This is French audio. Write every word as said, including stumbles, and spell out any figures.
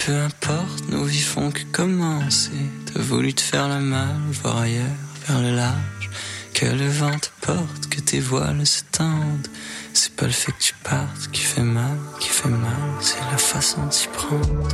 Peu importe, nos vies font que commencer. T'as voulu te faire la malle, voir ailleurs, vers le large. Que le vent te porte, que tes voiles se tendent. C'est pas le fait que tu partes qui fait mal, qui fait mal, c'est la façon de s'y prendre.